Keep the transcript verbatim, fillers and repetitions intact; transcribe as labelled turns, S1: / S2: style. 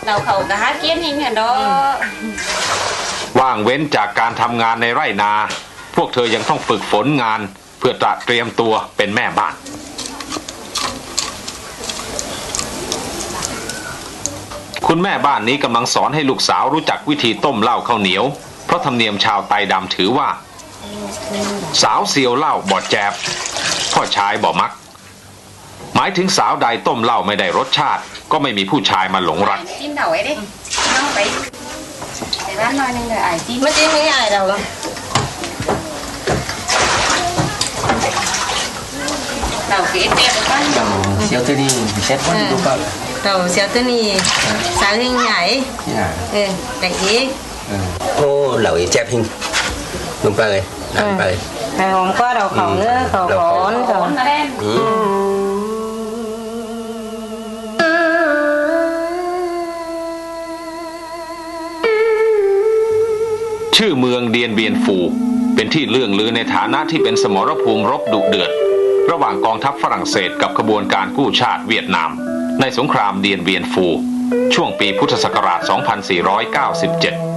S1: เราเขากะหาเกี้ยนเองเนี่ยดอ
S2: ว่างเว้นจากการทำงานในไร่นาพวกเธอยังต้องฝึกฝนงานเพื่อเตรียมตัวเป็นแม่บ้านคุณแม่บ้านนี้กำลังสอนให้ลูกสาวรู้จักวิธีต้มเหล้าข้าวเหนียวเพราะธรรมเนียมชาวไตดำถือว่าสาวเสียวเหล้าบ่แจบพ่อชายบ่มักหมายถึงสาวใดต้มเหล้าไม่ได้รสชาติก็ไม่มีผู้ชายมาหลงรัก
S1: จิ้มเดาไว้ดิน้องไปไปบ้านน้อยนึงเลยไอ้จิ้มไม่จิ้มไม่ไอ้เราเราเกลี่ยเตี้ยไปบ้านเรา
S3: เสียวตัวนี้เช็ดวันดูก่อน
S1: เราเสียวตัวนี้สาวหิ้งใหญ่เออแต่อีก
S3: โอ้เหล่าอีแจ๊บหิ้งลงไปเลยลงไป
S1: แต่ผมก็เราของเนื้อเขาขอนเขา
S2: ชื่อเมืองเดียนเบียนฟูเป็นที่เลื่องลือในฐานะที่เป็นสมรภูมิรบดุเดือดระหว่างกองทัพฝรั่งเศสกับขบวนการกู้ชาติเวียดนามในสงครามเดียนเบียนฟูช่วงปีพุทธศักราช สองพันสี่ร้อยเก้าสิบเจ็ด